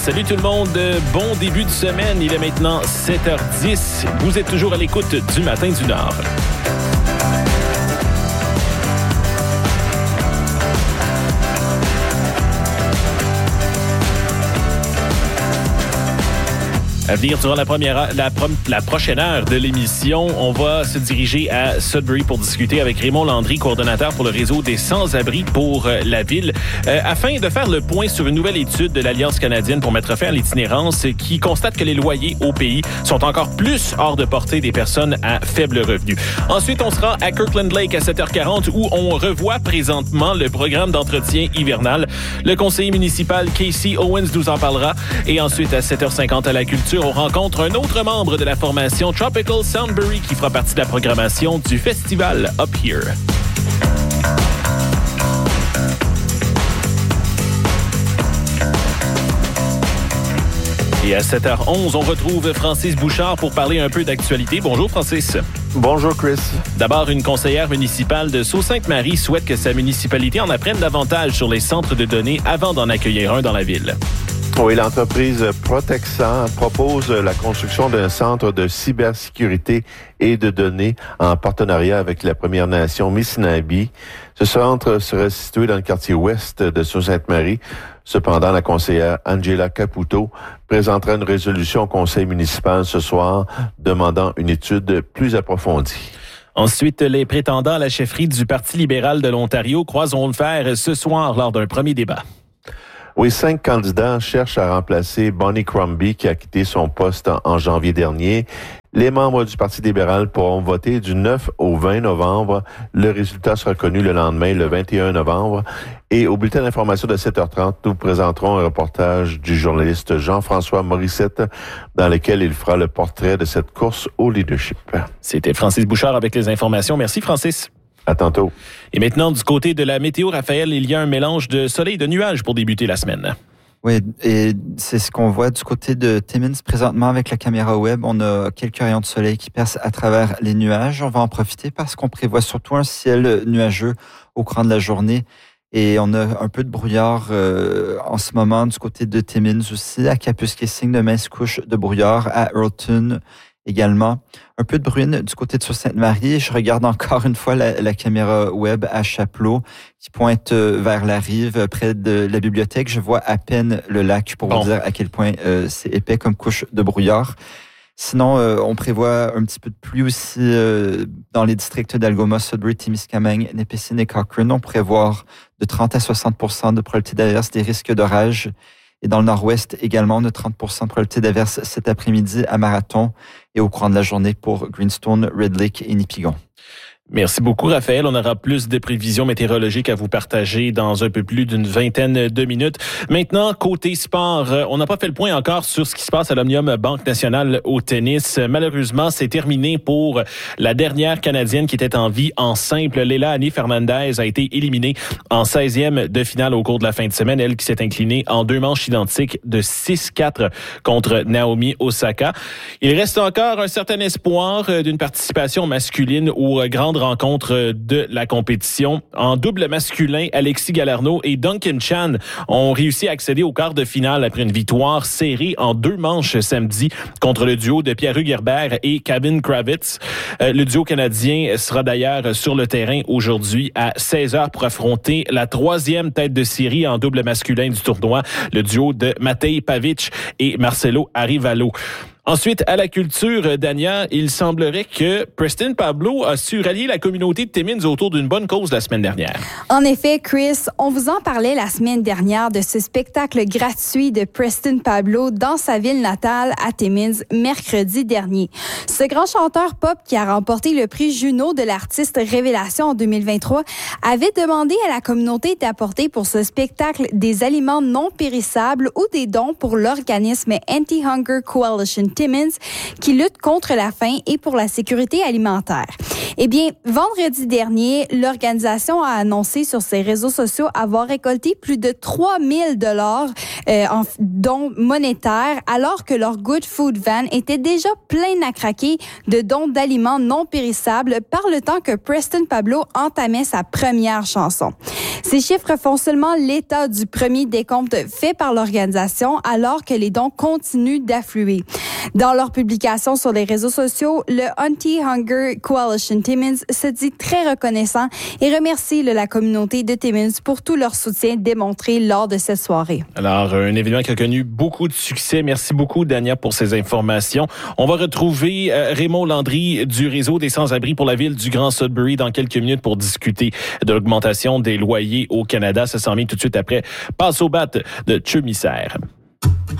Salut tout le monde, bon début de semaine. Il est maintenant 7h10. Vous êtes toujours à l'écoute du Matin du Nord. À venir durant la prochaine heure de l'émission, on va se diriger à Sudbury pour discuter avec Raymond Landry, coordonnateur pour le réseau des sans-abri pour la ville, afin de faire le point sur une nouvelle étude de l'Alliance canadienne pour mettre fin à l'itinérance qui constate que les loyers au pays sont encore plus hors de portée des personnes à faible revenu. Ensuite, on sera à Kirkland Lake à 7h40 où on revoit présentement le programme d'entretien hivernal. Le conseiller municipal Casey Owens nous en parlera. Et ensuite, à 7h50 à la culture, on rencontre un autre membre de la formation Tropical Soundbury qui fera partie de la programmation du festival Up Here. Et à 7h11, on retrouve Francis Bouchard pour parler un peu d'actualité. Bonjour Francis. Bonjour Chris. D'abord, une conseillère municipale de Sault-Sainte-Marie souhaite que sa municipalité en apprenne davantage sur les centres de données avant d'en accueillir un dans la ville. Oui, l'entreprise Protexan propose la construction d'un centre de cybersécurité et de données en partenariat avec la Première Nation Missinaibi. Ce centre serait situé dans le quartier ouest de Sault-Sainte-Marie. Cependant, la conseillère Angela Caputo présentera une résolution au conseil municipal ce soir demandant une étude plus approfondie. Ensuite, les prétendants à la chefferie du Parti libéral de l'Ontario croiseront le fer ce soir lors d'un premier débat. Oui, 5 candidats cherchent à remplacer Bonnie Crombie qui a quitté son poste en janvier dernier. Les membres du Parti libéral pourront voter du 9 au 20 novembre. Le résultat sera connu le lendemain, le 21 novembre. Et au bulletin d'information de 7h30, nous présenterons un reportage du journaliste Jean-François Morissette dans lequel il fera le portrait de cette course au leadership. C'était Francis Bouchard avec les informations. Merci Francis. À tantôt. Et maintenant, du côté de la météo, Raphaël, il y a un mélange de soleil et de nuages pour débuter la semaine. Oui, et c'est ce qu'on voit du côté de Timmins présentement avec la caméra web. On a quelques rayons de soleil qui percent à travers les nuages. On va en profiter parce qu'on prévoit surtout un ciel nuageux au courant de la journée. Et on a un peu de brouillard en ce moment du côté de Timmins aussi. À Kapuskasing, de minces couches de brouillard. À Earlton également. Un peu de bruine du côté de Sault-Sainte-Marie. Je regarde encore une fois la caméra web à Chapelot qui pointe vers la rive près de la bibliothèque. Je vois à peine le lac pour vous dire à quel point c'est épais comme couche de brouillard. Sinon, on prévoit un petit peu de pluie aussi dans les districts d'Algoma, Sudbury, Témiscamingue, Nipissing et Cochrane. On pourrait voir de 30 à 60% de probabilité d'averse, des risques d'orage. Et dans le nord-ouest également, on a 30% de probabilité d'averse cet après-midi à Marathon et au courant de la journée pour Greenstone, Red Lake et Nipigon. Merci beaucoup, Raphaël. On aura plus de prévisions météorologiques à vous partager dans un peu plus d'une vingtaine de minutes. Maintenant, côté sport, on n'a pas fait le point encore sur ce qui se passe à l'Omnium Banque Nationale au tennis. Malheureusement, c'est terminé pour la dernière Canadienne qui était en vie en simple. Leila Annie Fernandez a été éliminée en 16e de finale au cours de la fin de semaine. Elle qui s'est inclinée en 2 manches identiques de 6-4 contre Naomi Osaka. Il reste encore un certain espoir d'une participation masculine aux grandes rencontre de la compétition. En double masculin, Alexis Galarneau et Duncan Chan ont réussi à accéder au quart de finale après une victoire serrée en 2 manches samedi contre le duo de Pierre-Hugues Herbert et Kevin Kravitz. Le duo canadien sera d'ailleurs sur le terrain aujourd'hui à 16h pour affronter la 3e tête de série en double masculin du tournoi, le duo de Matej Pavic et Marcelo Arivalo. Ensuite, à la culture, Dania, il semblerait que Preston Pablo a su rallier la communauté de Timmins autour d'une bonne cause la semaine dernière. En effet, Chris, on vous en parlait la semaine dernière de ce spectacle gratuit de Preston Pablo dans sa ville natale à Timmins mercredi dernier. Ce grand chanteur pop qui a remporté le prix Juno de l'artiste Révélation en 2023 avait demandé à la communauté d'apporter pour ce spectacle des aliments non périssables ou des dons pour l'organisme Anti-Hunger Coalition Timmins qui lutte contre la faim et pour la sécurité alimentaire. Eh bien, vendredi dernier, l'organisation a annoncé sur ses réseaux sociaux avoir récolté plus de 3 000 $ en dons monétaires, alors que leur Good Food Van était déjà plein à craquer de dons d'aliments non périssables par le temps que Preston Pablo entamait sa première chanson. Ces chiffres font seulement l'état du premier décompte fait par l'organisation, alors que les dons continuent d'affluer. Dans leur publication sur les réseaux sociaux, le Anti-Hunger Coalition Timmins se dit très reconnaissant et remercie la communauté de Timmins pour tout leur soutien démontré lors de cette soirée. Alors, un événement qui a connu beaucoup de succès. Merci beaucoup, Dania, pour ces informations. On va retrouver Raymond Landry du réseau des sans-abri pour la ville du Grand Sudbury dans quelques minutes pour discuter de l'augmentation des loyers au Canada. Ça s'en vient tout de suite après. Passe au bat de Chumisser.